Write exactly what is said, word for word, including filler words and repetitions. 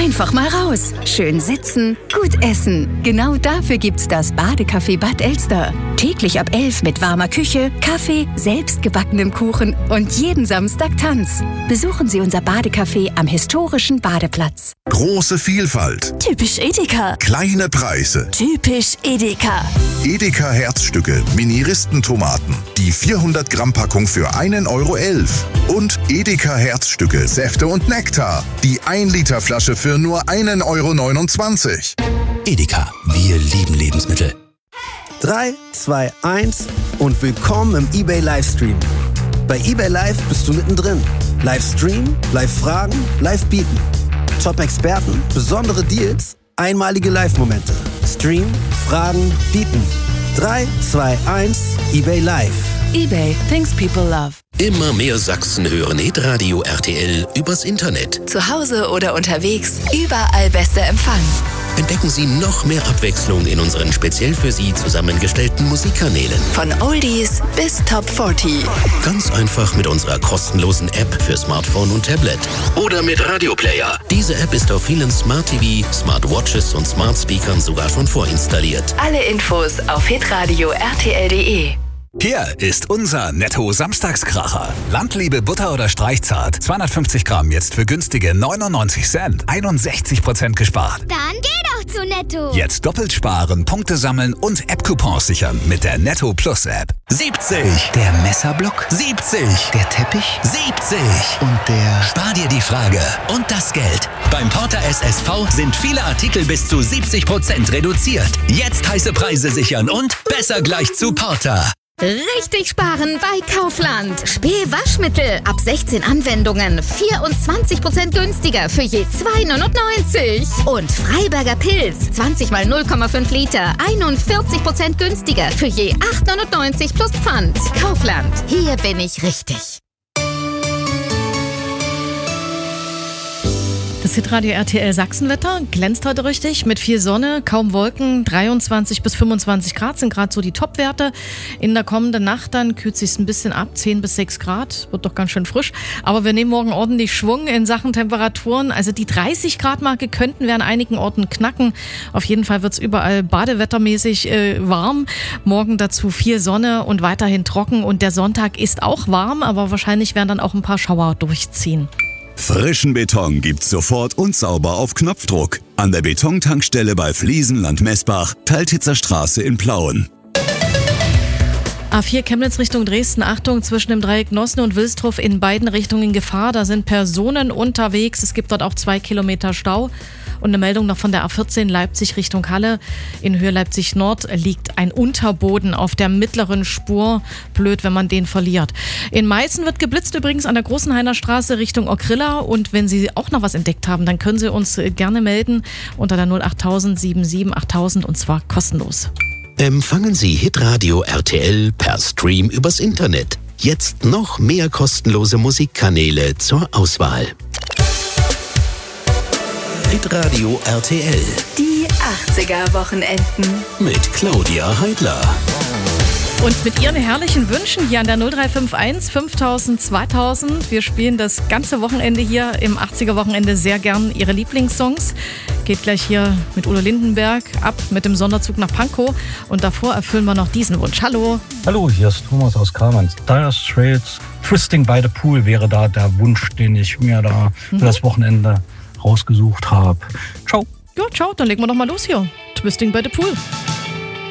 Einfach mal raus. Schön sitzen, gut essen. Genau dafür gibt's das Badecafé Bad Elster. Täglich ab elf mit warmer Küche, Kaffee, selbstgebackenem Kuchen und jeden Samstag Tanz. Besuchen Sie unser Badecafé am historischen Badeplatz. Große Vielfalt. Typisch Edeka. Kleine Preise. Typisch Edeka. Edeka Herzstücke, Mini-Ristentomaten. Die vierhundert Gramm Packung für einen Euro elf. Und Edeka Herzstücke, Säfte und Nektar. Die ein Liter Flasche für nur einen Euro neunundzwanzig. Edeka, wir lieben Lebensmittel. drei, zwei, eins und willkommen im eBay Livestream. Bei eBay Live bist du mittendrin. Livestream, Live-Fragen, Live-Bieten. Top-Experten, besondere Deals, einmalige Live-Momente. Stream, Fragen, Bieten. drei, zwei, eins, eBay Live. eBay, things people love. Immer mehr Sachsen hören Hitradio R T L übers Internet. Zu Hause oder unterwegs, überall bester Empfang. Entdecken Sie noch mehr Abwechslung in unseren speziell für Sie zusammengestellten Musikkanälen. Von Oldies bis Top vierzig. Ganz einfach mit unserer kostenlosen App für Smartphone und Tablet. Oder mit Radioplayer. Diese App ist auf vielen Smart T V, Smartwatches und Smart Speakern sogar schon vorinstalliert. Alle Infos auf hitradio R T L punkt de. Hier ist unser Netto-Samstagskracher. Landliebe Butter oder Streichzart. zweihundertfünfzig Gramm jetzt für günstige neunundneunzig Cent. einundsechzig Prozent gespart. Dann geh doch zu Netto. Jetzt doppelt sparen, Punkte sammeln und App-Coupons sichern mit der Netto Plus App. siebzig. Der Messerblock. siebzig. Der Teppich. siebzig. Und der... Spar dir die Frage und das Geld. Beim Porter S S V sind viele Artikel bis zu siebzig Prozent reduziert. Jetzt heiße Preise sichern und besser gleich zu Porter. Richtig sparen bei Kaufland. Spee-Waschmittel ab sechzehn Anwendungen. vierundzwanzig Prozent günstiger für je zwei neunundneunzig. Und Freiberger Pilz. zwanzig mal null Komma fünf Liter. einundvierzig Prozent günstiger für je acht neunundneunzig plus Pfand. Kaufland. Hier bin ich richtig. Das Hitradio R T L Sachsenwetter glänzt heute richtig mit viel Sonne, kaum Wolken, dreiundzwanzig bis fünfundzwanzig Grad sind gerade so die Topwerte. In der kommenden Nacht dann kühlt sich ein bisschen ab, zehn bis sechs Grad, wird doch ganz schön frisch. Aber wir nehmen morgen ordentlich Schwung in Sachen Temperaturen. Also die dreißig Grad Marke könnten wir an einigen Orten knacken. Auf jeden Fall wird es überall badewettermäßig äh, warm. Morgen dazu viel Sonne und weiterhin trocken. Und der Sonntag ist auch warm, aber wahrscheinlich werden dann auch ein paar Schauer durchziehen. Frischen Beton gibt's sofort und sauber auf Knopfdruck. An der Betontankstelle bei Fliesenland Messbach, Teiltitzer Straße in Plauen. A vier Chemnitz Richtung Dresden, Achtung, zwischen dem Dreieck Nosne und Wilsdruf in beiden Richtungen Gefahr. Da sind Personen unterwegs. Es gibt dort auch zwei Kilometer Stau. Und eine Meldung noch von der A vierzehn Leipzig Richtung Halle. In Höhe Leipzig Nord liegt ein Unterboden auf der mittleren Spur. Blöd, wenn man den verliert. In Meißen wird geblitzt übrigens an der Großenhainer Straße Richtung Okrilla. Und wenn Sie auch noch was entdeckt haben, dann können Sie uns gerne melden unter der null acht tausend sieben sieben achttausend und zwar kostenlos. Empfangen Sie Hitradio R T L per Stream übers Internet. Jetzt noch mehr kostenlose Musikkanäle zur Auswahl. Hitradio R T L. Die achtziger-Wochenenden. Mit Claudia Heidler. Und mit Ihren herrlichen Wünschen hier an der null drei fünf eins fünftausend zweitausend. Wir spielen das ganze Wochenende hier im achtziger-Wochenende sehr gern Ihre Lieblingssongs. Geht gleich hier mit Udo Lindenberg ab mit dem Sonderzug nach Pankow. Und davor erfüllen wir noch diesen Wunsch. Hallo. Hallo, hier ist Thomas aus Kamenz. Dire Straits, Twisting by the Pool wäre da der Wunsch, den ich mir da für mhm. das Wochenende rausgesucht habe. Ciao. Ja, ciao. Dann legen wir doch mal los hier. Twisting by the Pool.